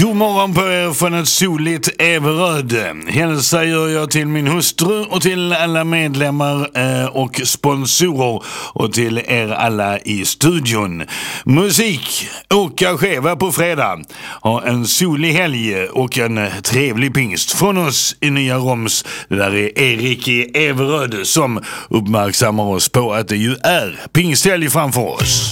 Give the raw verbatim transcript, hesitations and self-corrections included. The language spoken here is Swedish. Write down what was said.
God morgon på er från ett soligt Everöd. Hälsa gör jag till min hustru och till alla medlemmar eh, och sponsorer och till er alla i studion. Musik, åka skeva på fredag. Ha en solig helg och en trevlig pingst från oss i Nya Roms. Det där är Erik i Everöd som uppmärksammar oss på att det ju är pingsthelg framför oss.